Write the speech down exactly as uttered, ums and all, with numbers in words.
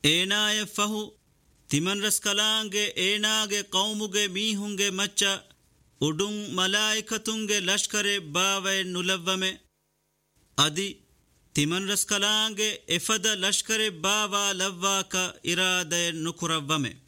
ಏನಾಯ ಫಹು ತಿಮನ್ ರಸ್ಕಲಾಂಗೆ ಏನಾಗೆ ಕೌಮುಗೆ ಮೀಹುಂಗೆ ಮಚ್ಚ ಉಡುಂ ಮಲಾಯಿಕತುಂಗೆ ಲಷ್ಕರೆ ಬಾವೆ ನುಲವ್ವಮೆ ಅದಿ ತಿಮನ್ ರಸ್ಕಲಾಂಗೆ ಎಫದ ಲಷ್ಕರೆ ಬಾವಾ ಲವ್ವಾಕ ಇರಾದೆ ನುಕುರವ್ವಮೆ